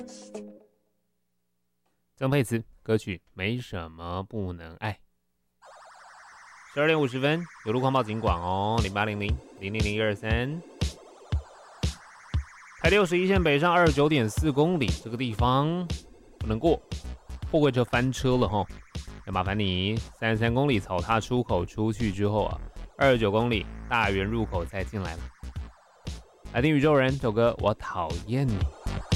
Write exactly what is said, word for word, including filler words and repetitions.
曾沛慈歌曲《没什么不能爱》。十二点五十分，有路况报警广哦，零八零零零零零一二三。台六十一线北上二十九点四公里，这个地方不能过，货柜车翻车了哈。要麻烦你三十三公里草踏出口出去之后啊，二十九公里大园入口再进来了。来听宇宙人这首歌，我讨厌你。